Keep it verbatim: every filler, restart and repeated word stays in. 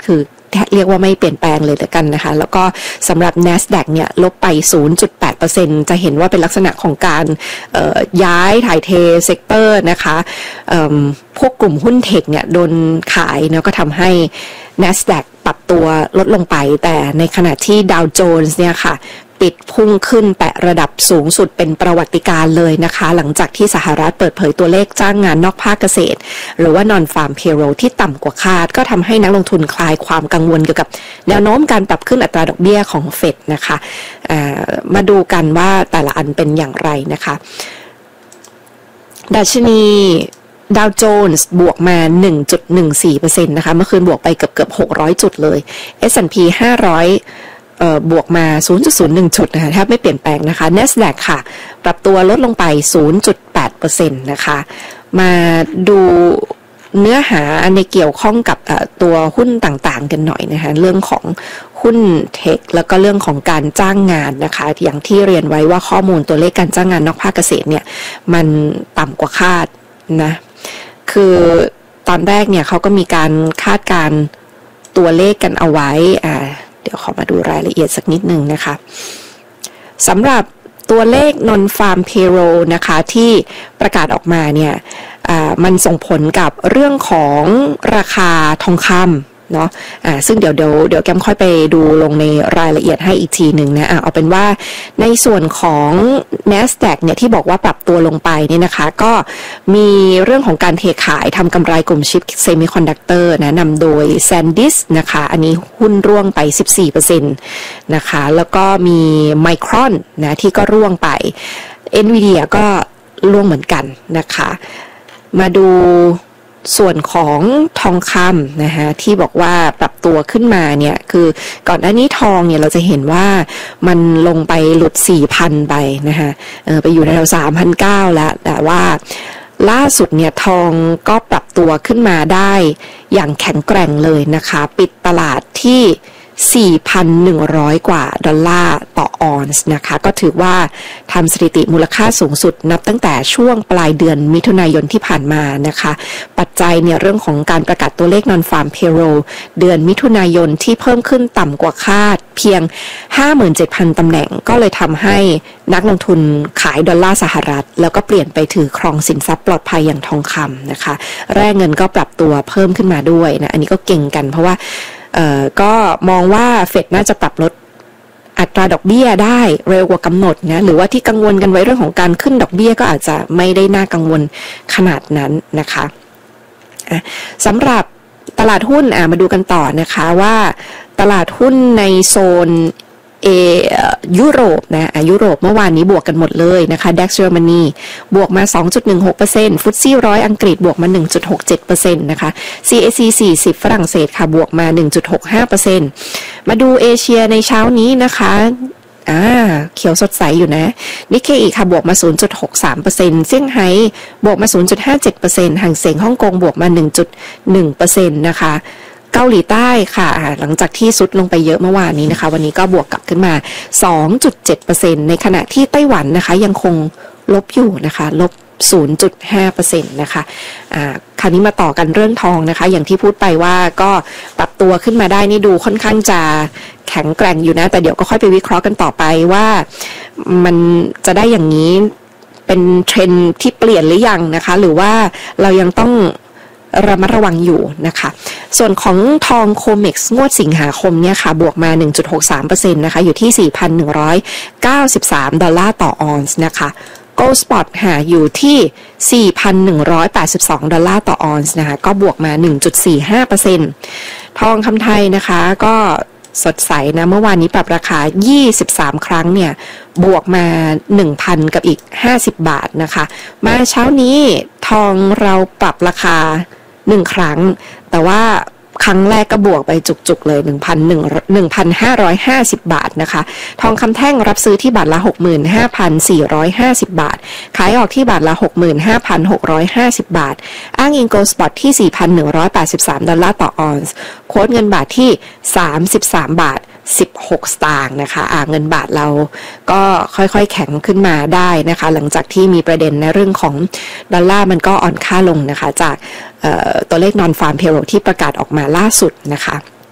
คือเรียกว่าไม่เปลี่ยนแปลงเลยแต่กันนะคะแล้วก็สำหรับ NASDAQ เนี่ยลบไป ศูนย์จุดแปดเปอร์เซ็นต์ จะเห็นว่าเป็นลักษณะของการย้ายถ่ายเทเซกเตอร์นะคะพวกกลุ่มหุ้นเทคเนี่ยโดนขายเนาะก็ทำให้ NASDAQ ปรับตัวลดลงไปแต่ในขณะที่ Dow Jones เนี่ยค่ะปิดพุ่งขึ้นแตะระดับสูงสุดเป็นประวัติการณ์เลยนะคะหลังจากที่สหรัฐเปิดเผยตัวเลขจ้างงานนอกภาคเกษตรหรือว่า Non-Farm Payroll ที่ต่ำกว่าคาดก็ทำให้นักลงทุนคลายความกังวลเกี่ยวกับแนวโน้มการปรับขึ้นอัตราดอกเบี้ยของเฟดนะคะมาดูกันว่าแต่ละอันเป็นอย่างไรนะคะดัชนีดาวโจนส์บวกมา หนึ่งจุดหนึ่งสี่เปอร์เซ็นต์ นะคะเมื่อคืนบวกไปเกือบๆหกร้อยจุดเลย เอส แอนด์ พี ห้าร้อยเอ่อบวกมา ศูนย์จุดศูนย์หนึ่ง จุดนะคะแทบไม่เปลี่ยนแปลงนะคะ NASDAQ ค่ะปรับตัวลดลงไป ศูนย์จุดแปดเปอร์เซ็นต์ นะคะมาดูเนื้อหาในเกี่ยวข้องกับตัวหุ้นต่างๆกันหน่อยนะคะเรื่องของหุ้นเทคแล้วก็เรื่องของการจ้างงานนะคะอย่างที่เรียนไว้ว่าข้อมูลตัวเลขการจ้างงานนอกภาคเกษตรเนี่ยมันต่ำกว่าคาดนะคือตอนแรกเนี่ยเขาก็มีการคาดการตัวเลขกันเอาไว้อ่าเดี๋ยวขอมาดูรายละเอียดสักนิดหนึ่งนะคะสำหรับตัวเลข Non-Farm Payroll นะคะที่ประกาศออกมาเนี่ยมันส่งผลกับเรื่องของราคาทองคำเนาะอ่าซึ่งเดี๋ยวเดี๋ยวเดี๋ยวแกมค่อยไปดูลงในรายละเอียดให้อีกทีหนึ่งนะอ่าเอาเป็นว่าในส่วนของ NASDAQ เนี่ยที่บอกว่าปรับตัวลงไปเนี่ยนะคะก็มีเรื่องของการเทขายทำกำไรกลุ่มชิปเซมิคอนดักเตอร์นะนำโดย SanDisk นะคะอันนี้หุ้นร่วงไป สิบสี่เปอร์เซ็นต์ นะคะแล้วก็มี Micron นะที่ก็ร่วงไป Nvidia ก็ร่วงเหมือนกันนะคะมาดูส่วนของทองคำนะคะที่บอกว่าปรับตัวขึ้นมาเนี่ยคือก่อนหน้านี้ทองเนี่ยเราจะเห็นว่ามันลงไปหลุด สี่พัน ไปนะคะเออไปอยู่ในแถว สามพันเก้าร้อย แล้วแต่ว่าล่าสุดเนี่ยทองก็ปรับตัวขึ้นมาได้อย่างแข็งแกร่งเลยนะคะปิดตลาดที่ สี่พันหนึ่งร้อย กว่าดอลลาร์ต่อออนซ์นะคะก็ถือว่าทำสถิติมูลค่าสูงสุดนับตั้งแต่ช่วงปลายเดือนมิถุนายนที่ผ่านมานะคะปัจจัยเนี่ยเรื่องของการประกาศตัวเลข Non-Farm Payroll เดือนมิถุนายนที่เพิ่มขึ้นต่ำกว่าคาดเพียง ห้าหมื่นเจ็ดพัน ตำแหน่งก็เลยทำให้นักลงทุนขายดอลลาร์สหรัฐแล้วก็เปลี่ยนไปถือครองสินทรัพย์ปลอดภัยอย่างทองคำนะคะแร่เงินก็ปรับตัวเพิ่มขึ้นมาด้วยนะอันนี้ก็เก่งกันเพราะว่าเอ่อก็มองว่าเฟดน่าจะปรับลดอัตราดอกเบี้ยได้เร็วกว่ากำหนดนะหรือว่าที่กังวลกันไว้เรื่องของการขึ้นดอกเบี้ยก็อาจจะไม่ได้น่ากังวลขนาดนั้นนะคะสำหรับตลาดหุ้นอ่ะมาดูกันต่อนะคะว่าตลาดหุ้นในโซนเอยุโรปนะยุโรปเมื่อวานนี้บวกกันหมดเลยนะคะ ดัค Germany บวกมา สองจุดหนึ่งหกเปอร์เซ็นต์ ฟุตซี่หนึ่งร้อยอังกฤษบวกมา หนึ่งจุดหกเจ็ดเปอร์เซ็นต์ นะคะ ซี เอ ซี สี่สิบฝรั่งเศสค่ะบวกมา หนึ่งจุดหกห้าเปอร์เซ็นต์ มาดูเอเชียในเช้านี้นะคะอ่าเขียวสดใสอยู่นะนิกเกอิค่ะบวกมา ศูนย์จุดหกสามเปอร์เซ็นต์ เซี่ยงไฮ้บวกมา ศูนย์จุดห้าเจ็ดเปอร์เซ็นต์ ห่างเสียงฮ่องกงบวกมา หนึ่งจุดหนึ่งเปอร์เซ็นต์ นะคะเกาหลีใต้ค่ะหลังจากที่ซุดลงไปเยอะเมื่อวานนี้นะคะวันนี้ก็บวกกลับขึ้นมา สองจุดเจ็ดเปอร์เซ็นต์ ในขณะที่ไต้หวันนะคะยังคงลบอยู่นะคะลบ ศูนย์จุดห้าเปอร์เซ็นต์ นะคะอ่าคราวนี้มาต่อกันเรื่องทองนะคะอย่างที่พูดไปว่าก็ปรับตัวขึ้นมาได้นี่ดูค่อนข้างจะแข็งแกร่งอยู่นะแต่เดี๋ยวก็ค่อยไปวิเคราะห์กันต่อไปว่ามันจะได้อย่างนี้เป็นเทรนด์ที่เปลี่ยนหรือยังนะคะหรือว่าเรายังต้องระมัดระวังอยู่นะคะส่วนของทองโคเม็กซ์งวดสิงหาคมเนี่ยค่ะบวกมา หนึ่งจุดหกสามเปอร์เซ็นต์ นะคะอยู่ที่ สี่พันหนึ่งร้อยเก้าสิบสาม ดอลลาร์ต่อออนซ์นะคะ Gold Spot หาอยู่ที่ สี่พันหนึ่งร้อยแปดสิบสอง ดอลลาร์ต่อออนซ์นะคะก็บวกมา หนึ่งจุดสี่ห้าเปอร์เซ็นต์ ทองคำไทยนะคะก็สดใสนะเมื่อวานนี้ปรับราคายี่สิบสามครั้งเนี่ยบวกมา หนึ่งพัน กับอีกห้าสิบบาทนะคะมาเช้านี้ทองเราปรับราคาหนึ่งครั้งแต่ว่าครั้งแรกก็บวกไปจุกๆเลย หนึ่งพันหนึ่งพันห้าร้อยห้าสิบ บาทนะคะทองคำแท่งรับซื้อที่บาทละ หกหมื่นห้าพันสี่ร้อยห้าสิบ บาทขายออกที่บาทละ หกหมื่นห้าพันหกร้อยห้าสิบ บาทอ้างอิงโกลด์สปอตที่ สี่พันหนึ่งร้อยแปดสิบสาม ดอลลาร์ต่อออนซ์โค้ดเงินบาทที่สามสิบสามบาทสิบหกสตางค์นะคะอ่าเงินบาทเราก็ค่อยๆแข็งขึ้นมาได้นะคะหลังจากที่มีประเด็นในเรื่องของดอลลาร์มันก็อ่อนค่าลงนะคะจากตัวเลข Non-Farm Payroll ที่ประกาศออกมาล่าสุดนะคะ